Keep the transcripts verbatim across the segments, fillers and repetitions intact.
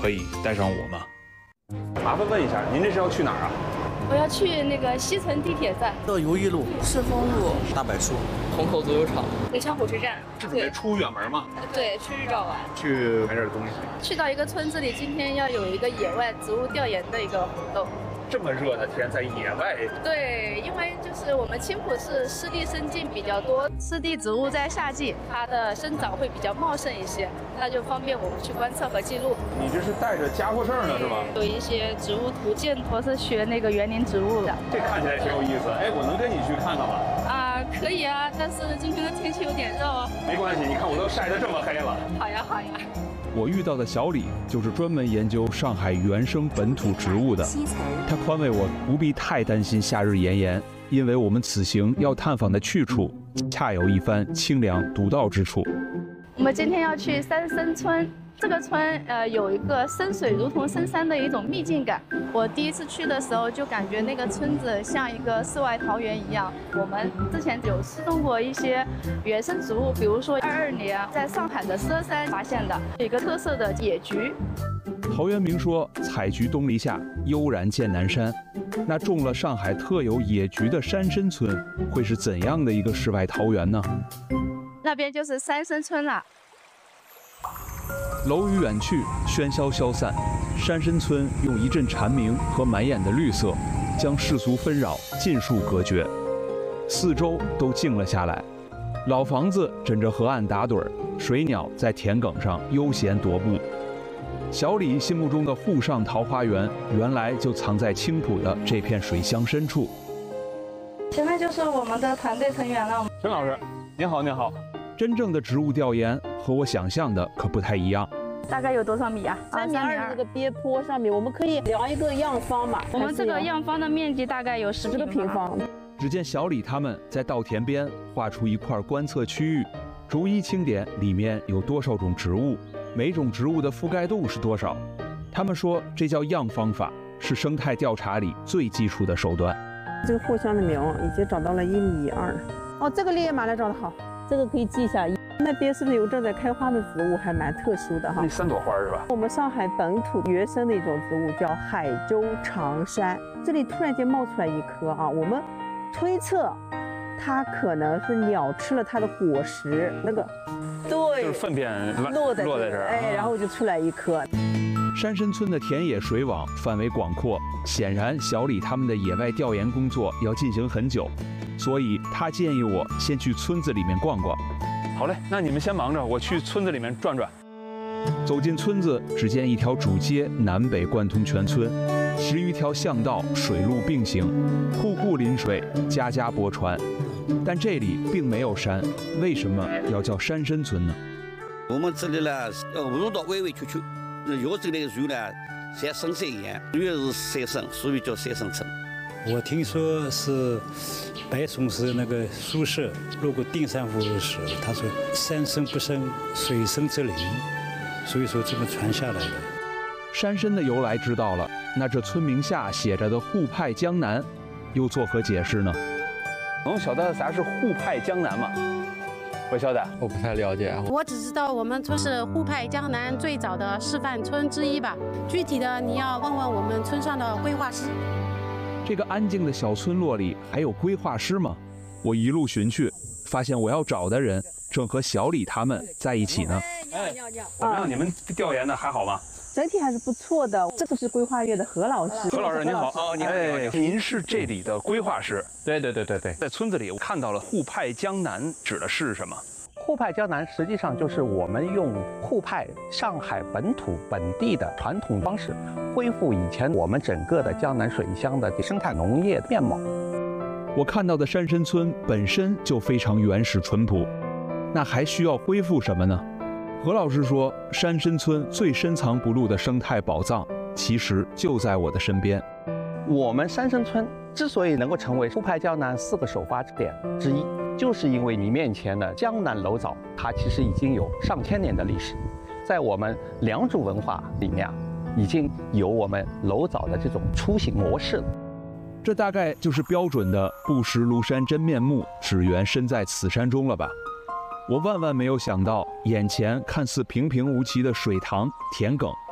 可以带上我吗？ 麻烦问一下，您这是要去哪儿啊？ 我要去那个西城地铁站、 乐游一路、 赤峰路、 大柏树、 虹口足球场、 宜昌火车站。 是准备出远门吗？ 对，去日照玩， 去买点东西。 去到一个村子里，今天要有一个野外植物调研的一个活动。 这么热的天，在野外。 对，因为就是我们青浦市湿地生境比较多，湿地植物在夏季它的生长会比较茂盛一些，那就方便我们去观测和记录。 你这是带着家伙事儿呢，是吧？ 有一些植物图鉴，我是学那个园林植物的。 这看起来挺有意思。哎，我能跟你去看看吗？ 啊，可以啊，但是今天的天气有点热哦。 没关系，你看我都晒得这么黑了。 好呀，好呀。 我遇到的小李就是专门研究上海原生本土植物的，他宽慰我不必太担心夏日炎炎，因为我们此行要探访的去处恰有一番清凉独到之处。 我们今天要去三生村，这个村呃有一个深水如同深山的一种秘境感。我第一次去的时候就感觉那个村子像一个世外桃源一样。我们之前有失踪过一些原生植物，比如说二二年在上海的佘山发现的一个特色的野菊。 陶渊明说：“采菊东篱下，悠然见南山。”那种了上海特有野菊的山参村，会是怎样的一个世外桃源呢？ 那边就是三生村了。 楼宇远去，喧嚣消散，山参村用一阵蝉鸣和满眼的绿色，将世俗纷扰尽数隔绝，四周都静了下来。老房子枕着河岸打盹儿，水鸟在田埂上悠闲踱步。小李心目中的沪上桃花源，原来就藏在青浦的这片水乡深处。 前面就是我们的团队成员了。 陈老师，您好，您好。 真正的植物调研和我想象的可不太一样。 大概有多少米啊？ 三米二的这个边坡上面，我们可以量一个样方嘛。 我们这个样方的面积大概有十个平方。 只见小李他们在稻田边画出一块观测区域，逐一清点里面有多少种植物，每种植物的覆盖度是多少。他们说这叫样方法，是生态调查里最基础的手段。 这个藿香的苗已经长到了一米二。哦，这个烈焰马来长得好，这个可以记一下。那边是不是有正在开花的植物，还蛮特殊的哈？ 那三朵花是吧？ 我们上海本土原生的一种植物叫海州长杉，这里突然间冒出来一颗啊，我们推测它可能是鸟吃了它的果实，那个对， 就是粪便落在落在这儿， 哎，然后就出来一颗。 山参村的田野水网范围广阔，显然小李他们的野外调研工作要进行很久，所以他建议我先去村子里面逛逛。 好嘞，那你们先忙着，我去村子里面转转。 走进村子，只见一条主街南北贯通全村，十余条巷道水路并行，户户临水，家家泊船。但这里并没有山，为什么要叫山参村呢？ 我们这里呢，要路道弯弯曲曲，要这类树呢，像深山一样，越是山参，所以叫山参村。 我听说是白崇禧那个苏轼路过定山湖的时候，他说山深不生，水深则灵，所以说这么传下来的。 山参的由来知道了，那这村名下写着的沪派江南，又作何解释呢？ 能晓得啥是沪派江南吗？不晓得， 我不太了解。 我只知道我们村是沪派江南最早的示范村之一吧，具体的你要问问我们村上的规划师。 这个安静的小村落里还有规划师吗？我一路寻去，发现我要找的人正和小李他们在一起呢。 哎，怎么样？你们调研的还好吗？ 整体还是不错的。这个是规划院的何老师。 何老师您好，哦，您好，哎，您是这里的规划师？ 对对对对对， 在村子里我看到了沪派江南，指的是什么？ 沪派江南实际上就是我们用沪派上海本土本地的传统方式，恢复以前我们整个的江南水乡的生态农业面貌。 我看到的山参村本身就非常原始淳朴，那还需要恢复什么呢？何老师说，山参村最深藏不露的生态宝藏，其实就在我的身边。 我们山参村之所以能够成为沪派江南四个首发点之一，就是因为你面前的江南楼藻，它其实已经有上千年的历史，在我们良渚文化里面，已经有我们楼藻的这种出行模式了。 这大概就是标准的不识庐山真面目，只缘身在此山中了吧？我万万没有想到，眼前看似平平无奇的水塘、田埂，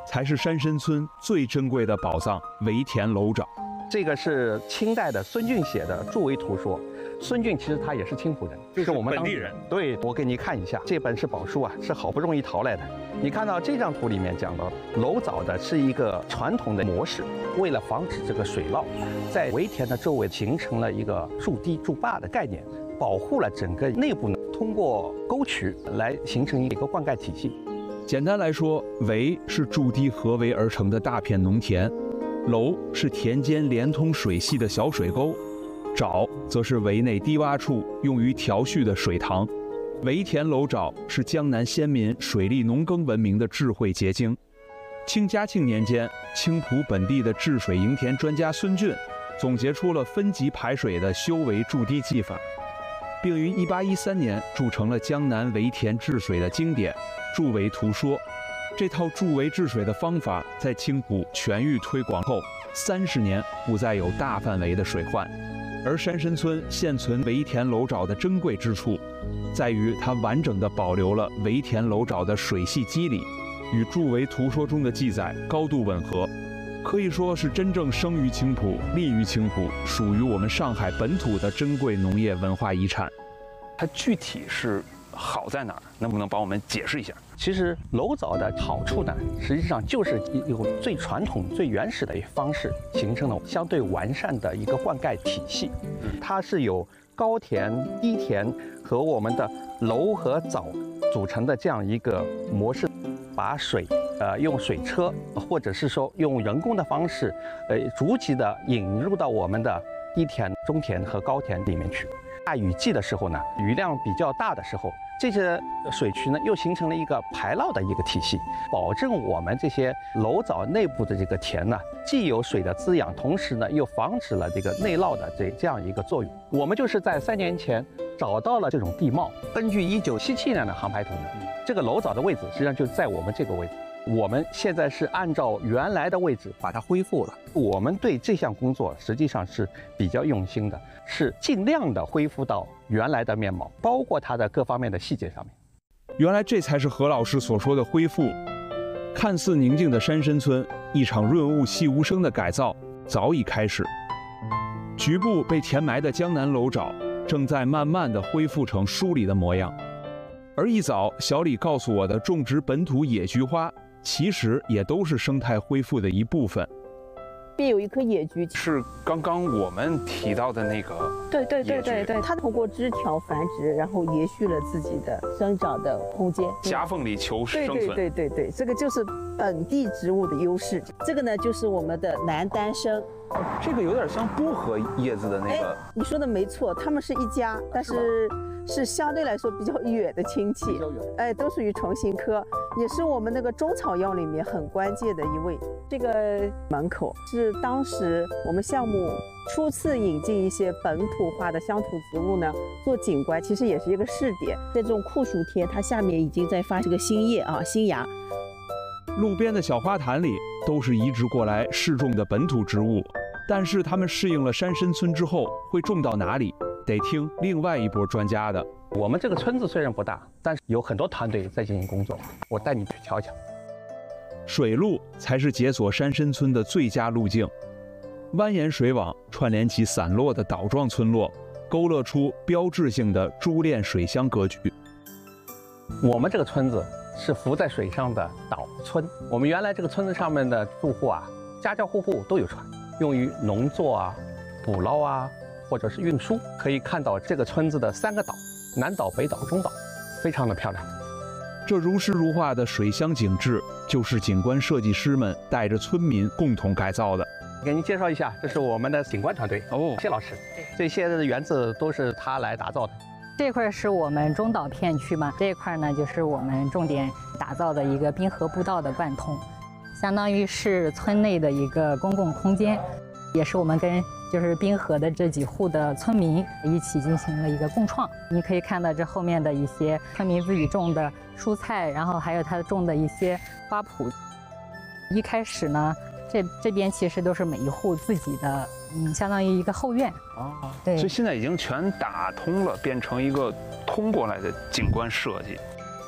才是山参村最珍贵的宝藏——围田楼沼。 这个是清代的孙俊写的注围图说。孙俊其实他也是青浦人， 就是我们本地人。 对，我给你看一下，这本是宝书啊，是好不容易淘来的。你看到这张图里面讲到，楼沼的是一个传统的模式，为了防止这个水涝，在围田的周围形成了一个筑堤筑坝的概念，保护了整个内部呢，通过沟渠来形成一个灌溉体系。 简单来说，围是筑堤合围而成的大片农田，楼是田间连通水系的小水沟。沼则是围内低洼处用于调蓄的水塘，围田楼沼是江南先民水利农耕文明的智慧结晶。清嘉庆年间，青浦本地的治水营田专家孙俊总结出了分级排水的修围筑堤技法，并于一八一三年铸成了江南围田治水的经典《筑围图说》。这套筑围治水的方法在青浦全域推广后，三十年不再有大范围的水患。而山参村现存围田楼沼的珍贵之处，在于它完整地保留了围田楼沼的水系机理，与《筑围图说》中的记载高度吻合，可以说是真正生于青浦、立于青浦，属于我们上海本土的珍贵农业文化遗产。 它具体是好在哪儿？能不能帮我们解释一下？ 其实楼沼的好处呢，实际上就是用最传统、最原始的方式形成了相对完善的一个灌溉体系。它是由高田、低田和我们的楼和沼组成的这样一个模式，把水呃用水车或者是说用人工的方式，呃逐级的引入到我们的低田、中田和高田里面去。大雨季的时候呢，雨量比较大的时候，这些水渠呢又形成了一个排涝的一个体系，保证我们这些楼沼内部的这个田呢，既有水的滋养，同时呢又防止了这个内涝的这这样一个作用。我们就是在三年前找到了这种地貌，根据一九七七年的航拍图呢，这个楼沼的位置实际上就在我们这个位置。我们现在是按照原来的位置把它恢复了。我们对这项工作实际上是比较用心的，是尽量的恢复到原来的面貌，包括它的各方面的细节上面。 原来这才是何老师所说的恢复。看似宁静的山参村，一场润物细无声的改造早已开始。局部被填埋的江南楼沼正在慢慢的恢复成书里的模样。而一早小李告诉我的种植本土野菊花，其实也都是生态恢复的一部分。 边有一棵野菊， 是刚刚我们提到的那个。 对对对对对，它通过枝条繁殖，然后延续了自己的生长的空间， 夹缝里求生存。 对对对对对，这个就是本地植物的优势。这个呢，就是我们的南丹参。 这个有点像薄荷叶子的那个。 你说的没错，它们是一家，但是是相对来说比较远的亲戚。哎，都属于虫形科，也是我们那个中草药里面很关键的一味。这个门口是当时我们项目初次引进一些本土化的乡土植物呢，做景观，其实也是一个试点。在这种酷暑天，它下面已经在发这个新叶啊，新芽。 路边的小花坛里都是移植过来试种的本土植物，但是他们适应了山参村之后，会种到哪里，得听另外一波专家的。 我们这个村子虽然不大，但是有很多团队在进行工作，我带你去瞧瞧。 水路才是解锁山参村的最佳路径，蜿蜒水网串联起散落的岛状村落，勾勒出标志性的珠链水乡格局。 我们这个村子是浮在水上的岛村。我们原来这个村子上面的住户啊，家家户户都有船，用于农作啊、捕捞啊，或者是运输。可以看到这个村子的三个岛：南岛、北岛、中岛，非常的漂亮。 这如诗如画的水乡景致，就是景观设计师们带着村民共同改造的。 给您介绍一下，这是我们的景观团队哦，谢老师。这些的园子都是他来打造的。 这块是我们中岛片区嘛，这一块呢就是我们重点打造的一个滨河步道的贯通，相当于是村内的一个公共空间，也是我们跟就是滨河的这几户的村民一起进行了一个共创。你可以看到这后面的一些村民自己种的蔬菜，然后还有他种的一些花圃。一开始呢，这这边其实都是每一户自己的，嗯，相当于一个后院啊。 对， 所以现在已经全打通了，变成一个通过来的景观设计。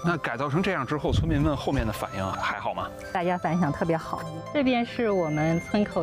那改造成这样之后，村民们后面的反应还好吗？ 大家反响特别好。这边是我们村口